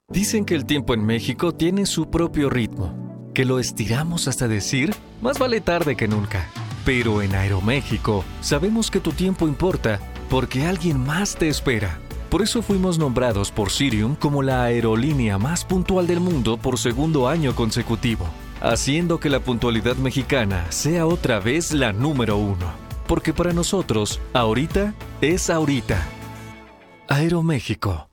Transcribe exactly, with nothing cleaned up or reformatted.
Dicen que el tiempo en México tiene su propio ritmo, que lo estiramos hasta decir, más vale tarde que nunca. Pero en Aeroméxico sabemos que tu tiempo importa porque alguien más te espera. Por eso fuimos nombrados por Cirium como la aerolínea más puntual del mundo por segundo año consecutivo, haciendo que la puntualidad mexicana sea otra vez la número uno. Porque para nosotros, ahorita es ahorita. Aeroméxico.